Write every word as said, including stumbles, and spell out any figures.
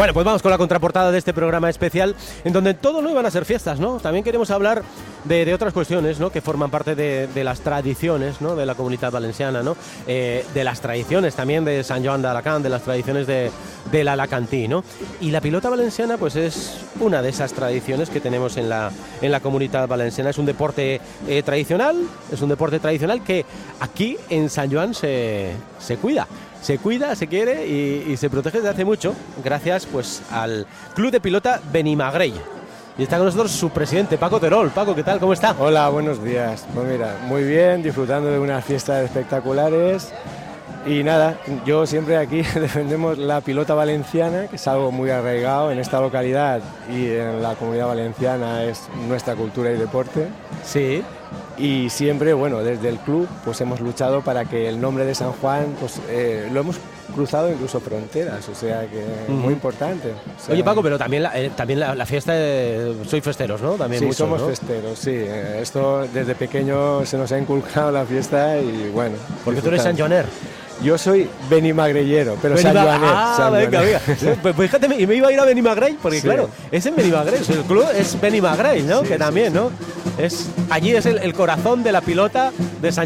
Bueno, pues vamos con la contraportada de este programa especial, en donde todo no iban a ser fiestas, ¿no? También queremos hablar de, de otras cuestiones, ¿no? Que forman parte de, de las tradiciones, ¿no? De la Comunitat Valenciana, ¿no? Eh, de las tradiciones también de Sant Joan d'Alacant, de las tradiciones de, del alacantí, ¿no? Y la pilota valenciana, pues es una de esas tradiciones que tenemos en la, en la Comunitat Valenciana. Es un deporte eh, tradicional, es un deporte tradicional que aquí en Sant Joan se, se cuida. Se cuida, se quiere y, y se protege desde hace mucho, gracias pues al Club de Pilota Benimagrell. Y está con nosotros su presidente, Paco Terol. Paco, ¿qué tal? ¿Cómo está? Hola, buenos días. Pues mira, muy bien, disfrutando de unas fiestas espectaculares. Y nada, yo siempre aquí defendemos la pilota valenciana, que es algo muy arraigado en esta localidad y en la Comunidad Valenciana, es nuestra cultura y deporte. Sí. Y siempre, bueno, desde el club pues hemos luchado para que el nombre de San Juan, pues eh, lo hemos cruzado incluso fronteras, o sea que uh-huh. muy importante. O sea, Oye, Paco, pero también la, eh, también la, la fiesta, de, soy festeros, ¿no? También sí, muchos, somos ¿no? festeros, sí. Esto desde pequeño se nos ha inculcado la fiesta y bueno. Porque tú eres Sant Joaner. Yo soy benimagrellero, pero Benima... Sant Joaner. Ah, Sant venga, venga. Pues fíjate, y me iba a ir a Benimagrell, porque sí. Claro, es en Benimagrell, el club es Benimagrell, ¿no? Sí, que también, sí, ¿no? Es, allí es el, el corazón de la pilota de Sant